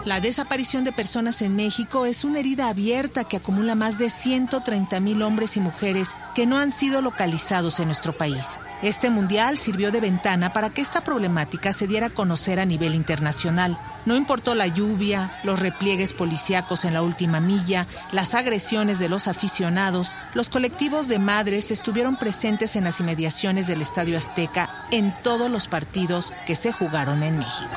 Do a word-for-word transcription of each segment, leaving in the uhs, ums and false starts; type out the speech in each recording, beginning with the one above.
La desaparición de personas en México es una herida abierta que acumula más de ciento treinta mil hombres y mujeres que no han sido localizados en nuestro país. Este mundial sirvió de ventana para que esta problemática se diera a conocer a nivel internacional. No importó la lluvia, los repliegues policíacos en la última milla, las agresiones de los aficionados, los colectivos de madres estuvieron presentes en las inmediaciones del Estadio Azteca en todos los partidos que se jugaron en México.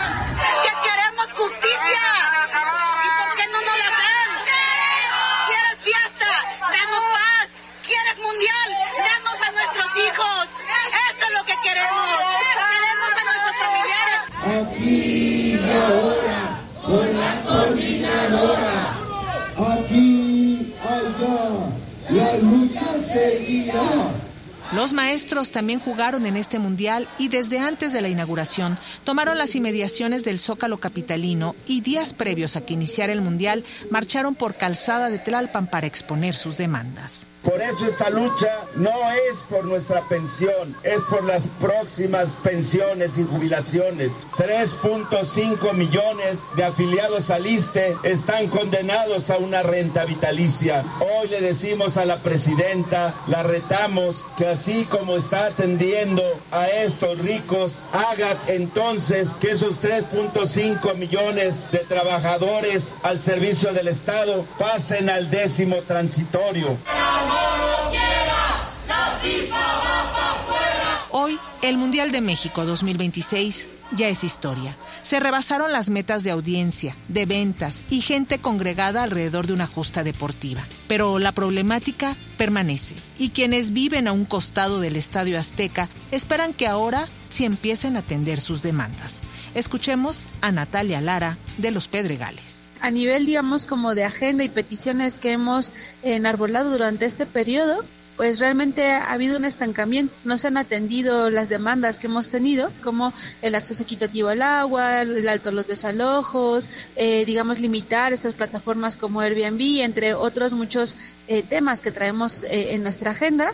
Aquí y ahora, con la coordinadora, aquí, allá, la lucha seguirá. Los maestros también jugaron en este mundial y desde antes de la inauguración tomaron las inmediaciones del Zócalo capitalino y días previos a que iniciara el mundial marcharon por Calzada de Tlalpan para exponer sus demandas. Por eso esta lucha no es por nuestra pensión, es por las próximas pensiones y jubilaciones. tres punto cinco millones de afiliados al ISSSTE están condenados a una renta vitalicia. Hoy le decimos a la presidenta, la retamos, que así como está atendiendo a estos ricos, haga entonces que esos tres punto cinco millones de trabajadores al servicio del Estado pasen al décimo transitorio. Hoy, el Mundial de México dos mil veintiséis ya es historia. Se rebasaron las metas de audiencia, de ventas y gente congregada alrededor de una justa deportiva. Pero la problemática permanece y quienes viven a un costado del Estadio Azteca esperan que ahora sí empiecen a atender sus demandas. Escuchemos a Natalia Lara de Los Pedregales. A nivel, digamos, como de agenda y peticiones que hemos enarbolado durante este periodo, pues realmente ha habido un estancamiento. No se han atendido las demandas que hemos tenido, como el acceso equitativo al agua, el alto a los desalojos, eh, digamos, limitar estas plataformas como Airbnb, entre otros muchos eh, temas que traemos eh, en nuestra agenda.